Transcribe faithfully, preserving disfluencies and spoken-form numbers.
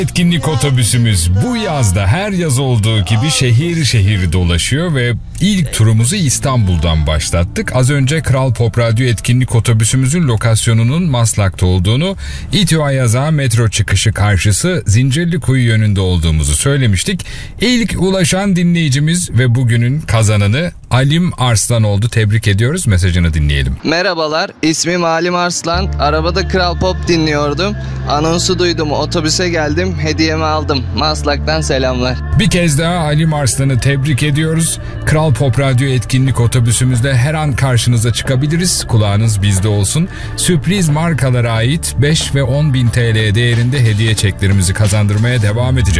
Etkinlik otobüsümüz bu yazda her yaz olduğu gibi şehir şehir dolaşıyor ve ilk turumuzu İstanbul'dan başlattık. Az önce Kral Pop Radyo etkinlik otobüsümüzün lokasyonunun Maslak'ta olduğunu, İTÜ Ayaza metro çıkışı karşısı Zincirlikuyu yönünde olduğumuzu söylemiştik. İlk ulaşan dinleyicimiz ve bugünün kazananı Alim Arslan oldu. Tebrik ediyoruz. Mesajını dinleyelim. Merhabalar, ismim Alim Arslan. Arabada Kral Pop dinliyordum. Anonsu duydum, otobüse geldim, hediyemi aldım. Maslak'tan selamlar. Bir kez daha Alim Arslan'ı tebrik ediyoruz. Kral Pop Radyo etkinlik otobüsümüzde her an karşınıza çıkabiliriz. Kulağınız bizde olsun. Sürpriz markalara ait beş ve on bin T L değerinde hediye çeklerimizi kazandırmaya devam edeceğiz.